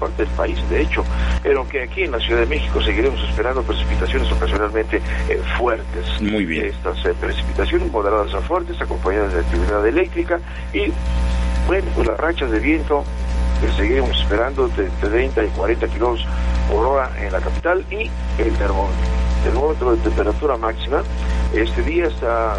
parte del país, de hecho, pero que aquí en la Ciudad de México seguiremos esperando precipitaciones ocasionalmente fuertes. Muy bien. Estas precipitaciones moderadas a fuertes, acompañadas de actividad eléctrica y, bueno, pues las rachas de viento que seguiremos esperando de 30 y 40 kilómetros por hora en la capital, y el termómetro de temperatura máxima este día está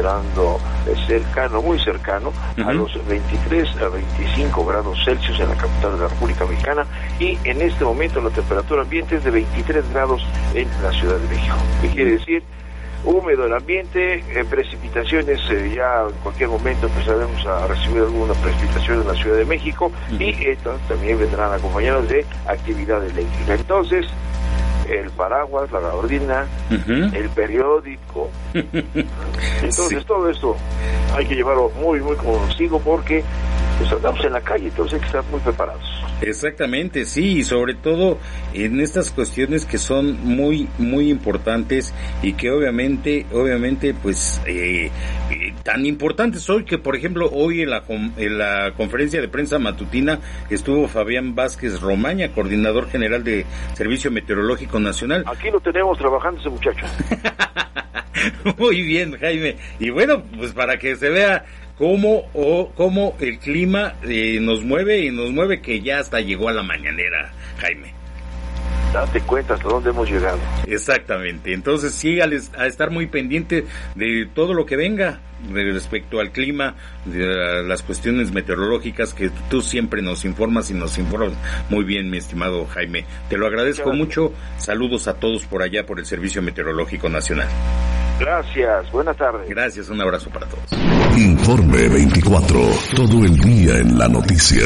muy cercano a los 23 a 25 grados Celsius en la capital de la República Mexicana, y en este momento la temperatura ambiente es de 23 grados en la Ciudad de México. ¿Qué quiere decir? Húmedo el ambiente, precipitaciones, ya en cualquier momento empezaremos a recibir alguna precipitación en la Ciudad de México, y estas también vendrán acompañadas de actividad eléctrica. Entonces, el paraguas, la gabardina, el periódico. Entonces, todo esto hay que llevarlo muy, muy consigo, porque pues andamos en la calle, entonces hay que estar muy preparados. Exactamente, sí, y sobre todo en estas cuestiones que son muy, muy importantes, y que obviamente, pues, tan importantes hoy, que por ejemplo hoy en la conferencia de prensa matutina estuvo Fabián Vázquez Romaña, coordinador general de Servicio Meteorológico Nacional. Aquí lo tenemos trabajando ese muchacho. Muy bien, Jaime, y bueno, pues para que se vea cómo el clima nos mueve, que ya hasta llegó a la mañanera, Jaime. Date cuenta hasta dónde hemos llegado. Exactamente, entonces sí, a estar muy pendiente de todo lo que venga respecto al clima, de las cuestiones meteorológicas, que tú siempre nos informas, y nos informas muy bien, mi estimado Jaime. Te lo agradezco mucho. Saludos a todos por allá, por el Servicio Meteorológico Nacional. Gracias, buenas tardes. Gracias, un abrazo para todos. Informe 24, todo el día en la noticia.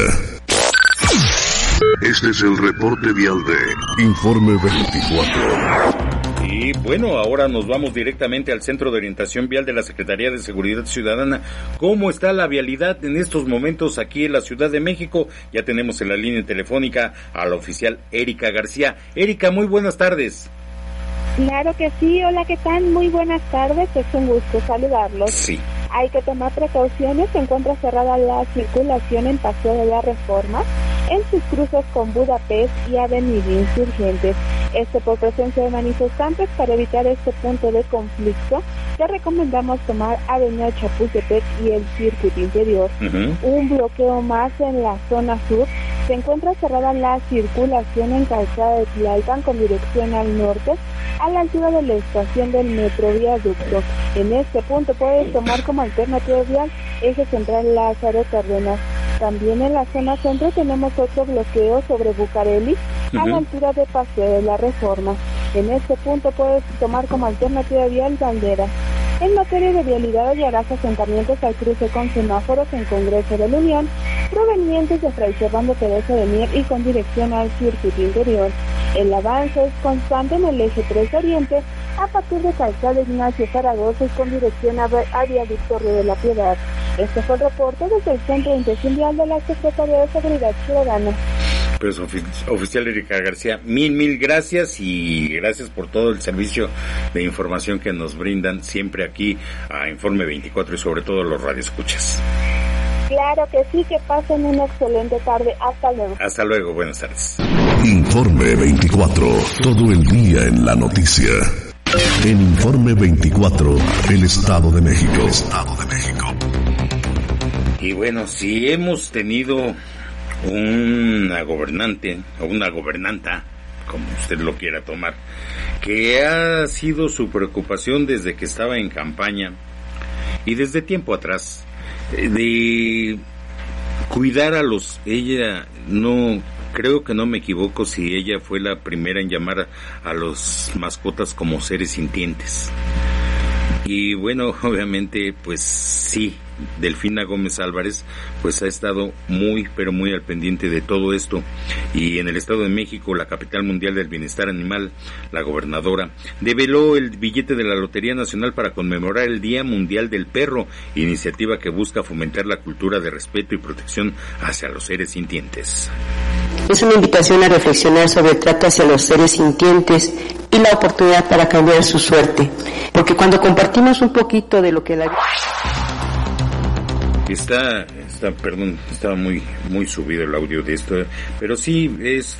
Este es el reporte vial de Informe 24. Y bueno, ahora nos vamos directamente al Centro de Orientación Vial de la Secretaría de Seguridad Ciudadana. ¿Cómo está la vialidad en estos momentos aquí en la Ciudad de México? Ya tenemos en la línea telefónica a la oficial Erika García. Erika, muy buenas tardes. Claro que sí, hola, ¿qué tal? Muy buenas tardes, es un gusto saludarlos. Sí. Hay que tomar precauciones, se encuentra cerrada la circulación en Paseo de la Reforma, en sus cruces con Budapest y Avenida Insurgentes. Por presencia de manifestantes. Para evitar este punto de conflicto, te recomendamos tomar Avenida Chapultepec y el Circuito Interior. Un bloqueo más en la zona sur. Se encuentra cerrada la circulación en Calzada de Tlalpan con dirección al norte, a la altura de la estación del Metro Viaducto. En este punto puedes tomar como alternativa vial Eje Central Lázaro Cárdenas. También en la zona centro tenemos otro bloqueo sobre Bucareli, a la altura de Paseo de la Reforma. En este punto puedes tomar como alternativa vial Bandera. En materia de vialidad, hallarás asentamientos al cruce con semáforos en Congreso de la Unión, provenientes de Fray Servando Teresa de Mier y con dirección al Circuito Interior. El avance es constante en el eje 3 Oriente, a partir de Calzada Ignacio Zaragoza y con dirección a Viaducto Río de la Piedad. Este fue el reporte desde el Centro de Orientación Vial de la Secretaría de Seguridad Ciudadana. Pues oficial Erika García, mil gracias, y gracias por todo el servicio de información que nos brindan siempre aquí a Informe 24 y sobre todo los radioescuchas. Claro que sí, que pasen una excelente tarde. Hasta luego. Hasta luego, buenas tardes. Informe 24, todo el día en la noticia. En Informe 24, el Estado de México. Y bueno, si hemos tenido una gobernante o una gobernanta, como usted lo quiera tomar, que ha sido su preocupación desde que estaba en campaña y desde tiempo atrás, de cuidar a ella, no creo que no me equivoco si ella fue la primera en llamar a los mascotas como seres sintientes. Y bueno, obviamente, pues sí, Delfina Gómez Álvarez pues ha estado muy, pero muy al pendiente de todo esto. Y en el Estado de México, la capital mundial del bienestar animal, la gobernadora develó el billete de la Lotería Nacional para conmemorar el Día Mundial del Perro, iniciativa que busca fomentar la cultura de respeto y protección hacia los seres sintientes. Es una invitación a reflexionar sobre el trato hacia los seres sintientes y la oportunidad para cambiar su suerte, porque cuando compartimos un poquito de lo que la... Está Perdón, estaba muy subido el audio de esto, pero sí es